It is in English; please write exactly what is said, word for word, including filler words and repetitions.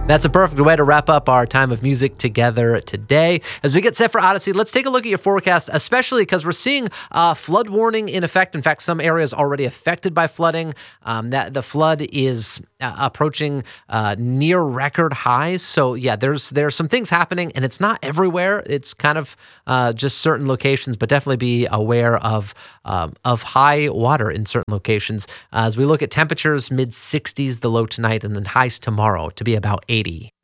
That's a perfect way to wrap up our time of music together today. As we get set for Odyssey, let's take a look at your forecast, especially because we're seeing uh, flood warning in effect. In fact, some areas already affected by flooding. Um, that the flood is uh, approaching uh, near record highs. So yeah, there's there's some things happening, and it's not everywhere. It's kind of uh, just certain locations, but definitely be aware of um, of high water in certain locations. Uh, as we look at temperatures, mid sixties, the low tonight, and then highs tomorrow to be about eighty.